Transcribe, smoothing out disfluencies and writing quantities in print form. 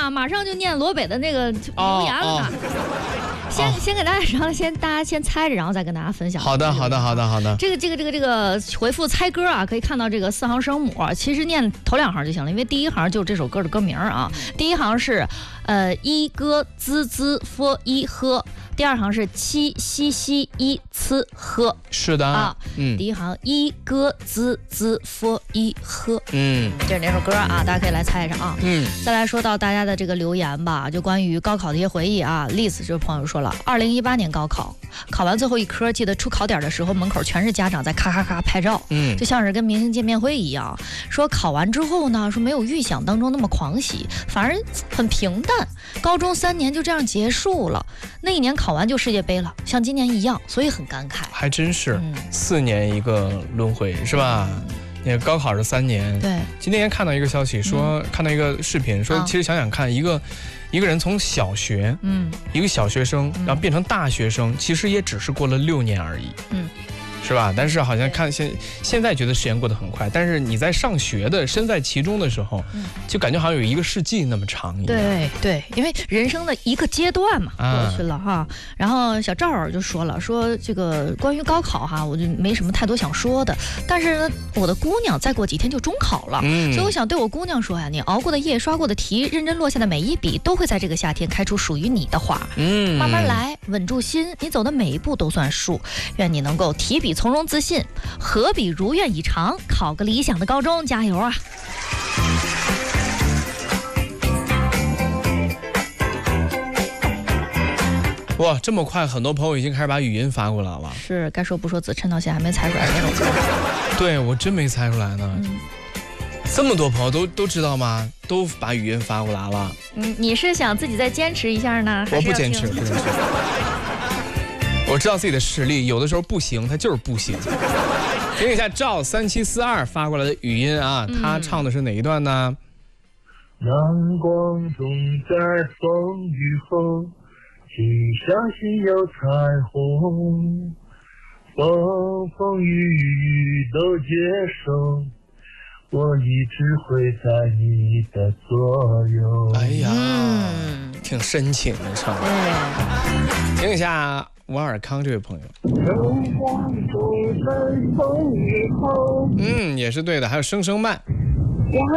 啊，马上就念罗北的那个留言了呢。先给大家，然后大家先猜着，然后再跟大家分享。 好的。 这个回复猜歌啊，可以看到这个4行声母，其实念头2行就行了，因为第1行就是这首歌的歌名啊。第1行是一歌滋滋 f 一喝。第2行是七西西一呲喝， 是的啊， 第1行一歌滋滋 f 一喝，这是哪首歌啊？大家可以来猜一下啊。再来说到大家的这个留言吧，就关于高考的一些回忆啊。Liz 这位朋友说了，2018年高考，考完最后一科，记得出考点的时候，门口全是家长在咔咔咔拍照，就像是跟明星见面会一样。说考完之后呢，说没有预想当中那么狂喜，反而很平淡。高中3年就这样结束了，那一年考完就世界杯了，像今年一样，所以很感慨。 还真是，4年一个轮回是吧？你高考是3年。 对。 今天看到一个消息说，看到一个视频说，其实想想看，一个人从小学，一个小学生，然后变成大学生，其实也只是过了6年而已。是吧？但是好像看现在觉得时间过得很快，但是你在上学的身在其中的时候，就感觉好像有1个世纪那么长一样。 对，因为人生的一个阶段嘛，过去了哈。然后小赵就说了，说这个关于高考哈，我就没什么太多想说的。但是呢，我的姑娘再过几天就中考了，所以我想对我姑娘说呀，你熬过的夜、刷过的题、认真落下的每一笔，都会在这个夏天开出属于你的花。慢慢来，稳住心，你走的每一步都算数。愿你能够提笔从容自信，何必如愿以偿，考个理想的高中，加油啊！ 哇，这么快，很多朋友已经开始把语音发过来了。 是，该说不说，子琛到现在还没猜出来那种歌。 对，我真没猜出来呢。这么多朋友都知道吗？都把语音发过来了。 你是想自己再坚持一下呢？ 我不坚持，不坚持。我知道自己的实力，有的时候不行，它就是不行。听一下赵3742发过来的语音啊，他唱的是哪一段呢？ 阳光总在风雨后，请相信有彩虹，风风雨雨都接受，我一直会在你的左右。 哎呀，挺深情的唱。听一下瓦尔康这位朋友。 阳光总在风雨后， 也是对的。还有声声慢。